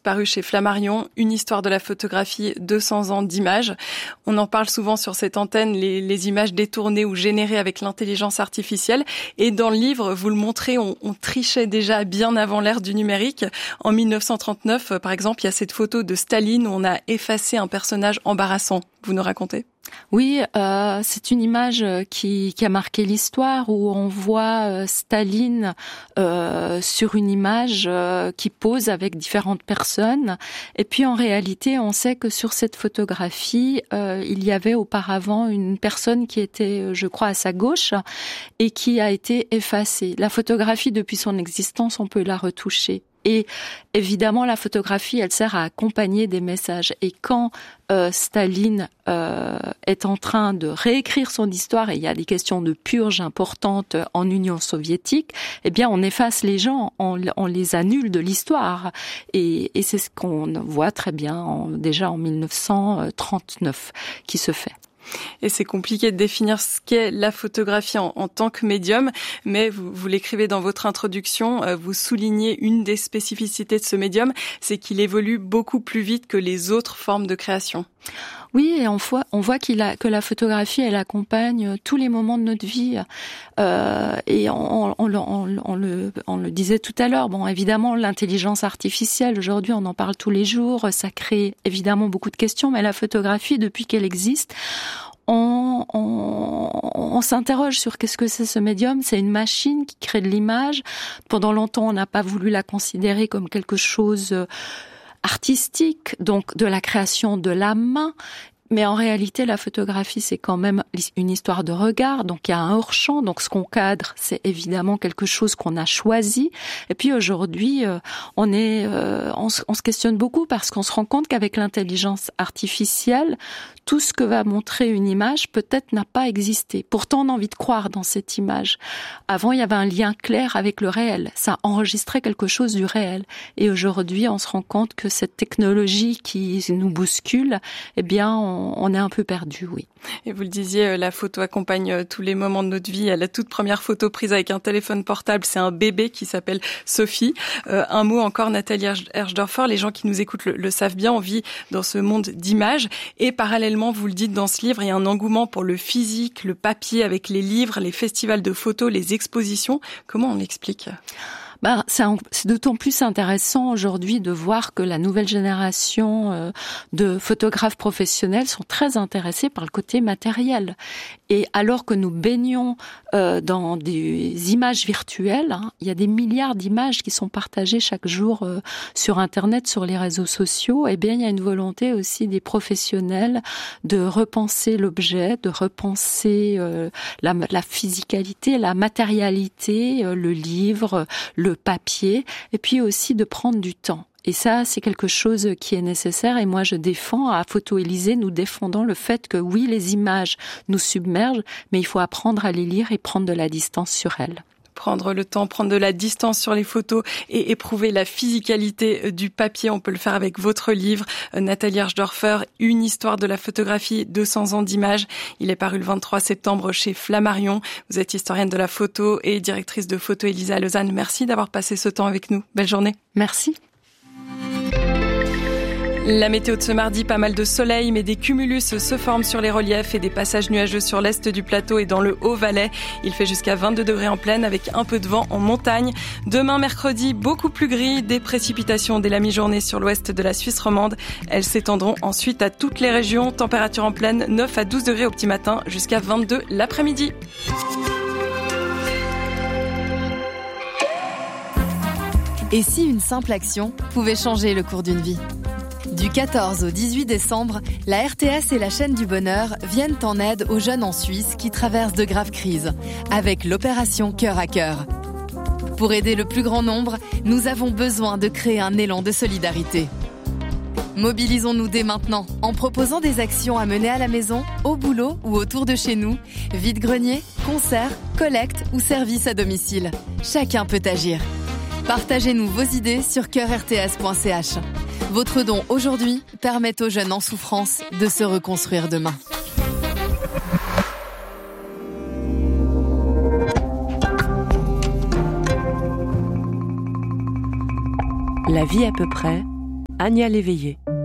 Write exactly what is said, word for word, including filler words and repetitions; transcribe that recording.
paru chez Flammarion, Une histoire de la photographie, deux cents ans d'images. On en parle souvent sur cette antenne, les, les images détournées ou générées avec l'intelligence artificielle. Et dans le livre, vous le montrez, on, on trichait déjà bien avant l'ère du numérique. En mille neuf cent trente-neuf, par exemple, il y a cette photo de Staline où on a effacé un personnage embarrassant. Vous nous racontez ? Oui, euh, c'est une image qui, qui a marqué l'histoire où on voit euh, Staline euh, sur une image euh, qui pose avec différentes personnes. Et puis en réalité, on sait que sur cette photographie, euh, il y avait auparavant une personne qui était, je crois, à sa gauche et qui a été effacée. La photographie, depuis son existence, on peut la retoucher. Et évidemment, la photographie, elle sert à accompagner des messages. Et quand euh, Staline euh, est en train de réécrire son histoire, et il y a des questions de purge importantes en Union soviétique, eh bien, on efface les gens, on, on les annule de l'histoire. Et, et c'est ce qu'on voit très bien en, déjà en mille neuf cent trente-neuf qui se fait. Et c'est compliqué de définir ce qu'est la photographie en, en tant que médium, mais vous, vous l'écrivez dans votre introduction, euh, vous soulignez une des spécificités de ce médium, c'est qu'il évolue beaucoup plus vite que les autres formes de création. Oui, et on voit, on voit qu'il a, que la photographie, elle accompagne tous les moments de notre vie. Euh, et on, on, on, on, on, le, on le disait tout à l'heure, bon, évidemment, l'intelligence artificielle, aujourd'hui, on en parle tous les jours, ça crée évidemment beaucoup de questions, mais la photographie, depuis qu'elle existe, on, on, on s'interroge sur qu'est-ce que c'est ce médium. C'est une machine qui crée de l'image. Pendant longtemps, on n'a pas voulu la considérer comme quelque chose artistique, donc de la création de la main. Mais en réalité, la photographie, c'est quand même une histoire de regard. Donc, il y a un hors-champ. Donc, ce qu'on cadre, c'est évidemment quelque chose qu'on a choisi. Et puis, aujourd'hui, euh, on est, euh, on, se, on se questionne beaucoup parce qu'on se rend compte qu'avec l'intelligence artificielle, tout ce que va montrer une image, peut-être n'a pas existé. Pourtant, on a envie de croire dans cette image. Avant, il y avait un lien clair avec le réel. Ça enregistrait quelque chose du réel. Et aujourd'hui, on se rend compte que cette technologie qui nous bouscule, eh bien, on on est un peu perdu, oui. Et vous le disiez, la photo accompagne tous les moments de notre vie. La toute première photo prise avec un téléphone portable, c'est un bébé qui s'appelle Sophie. Euh, un mot encore, Nathalie Herschdorfer, les gens qui nous écoutent le, le savent bien, on vit dans ce monde d'images. Et parallèlement, vous le dites dans ce livre, il y a un engouement pour le physique, le papier, avec les livres, les festivals de photos, les expositions. Comment on l'explique ? Ben, c'est, un, c'est d'autant plus intéressant aujourd'hui de voir que la nouvelle génération euh, de photographes professionnels sont très intéressés par le côté matériel. Et alors que nous baignons euh, dans des images virtuelles, hein, il y a des milliards d'images qui sont partagées chaque jour euh, sur Internet, sur les réseaux sociaux, et bien il y a une volonté aussi des professionnels de repenser l'objet, de repenser euh, la, la physicalité, la matérialité, euh, le livre, le le papier, et puis aussi de prendre du temps. Et ça, c'est quelque chose qui est nécessaire. Et moi, je défends, à Photo Élysée, nous défendons le fait que oui, les images nous submergent, mais il faut apprendre à les lire et prendre de la distance sur elles. Prendre le temps, prendre de la distance sur les photos et éprouver la physicalité du papier. On peut le faire avec votre livre, Nathalie Herschdorfer, Une histoire de la photographie, deux cents ans d'images. Il est paru le vingt-trois septembre chez Flammarion. Vous êtes historienne de la photo et directrice de Photo Élysée à Lausanne. Merci d'avoir passé ce temps avec nous. Belle journée. Merci. La météo de ce mardi, pas mal de soleil, mais des cumulus se forment sur les reliefs et des passages nuageux sur l'est du plateau et dans le Haut-Valais. Il fait jusqu'à vingt-deux degrés en plaine avec un peu de vent en montagne. Demain, mercredi, beaucoup plus gris, des précipitations dès la mi-journée sur l'ouest de la Suisse romande. Elles s'étendront ensuite à toutes les régions. Température en plaine, neuf à douze degrés au petit matin, jusqu'à vingt-deux l'après-midi. Et si une simple action pouvait changer le cours d'une vie ? Du quatorze au dix-huit décembre, la R T S et la chaîne du bonheur viennent en aide aux jeunes en Suisse qui traversent de graves crises, avec l'opération Cœur à Cœur. Pour aider le plus grand nombre, nous avons besoin de créer un élan de solidarité. Mobilisons-nous dès maintenant en proposant des actions à mener à la maison, au boulot ou autour de chez nous, vide-grenier, concerts, collectes ou services à domicile. Chacun peut agir. Partagez-nous vos idées sur cœur r t s point c h. Votre don aujourd'hui permet aux jeunes en souffrance de se reconstruire demain. La vie à peu près, Ania Léveillé.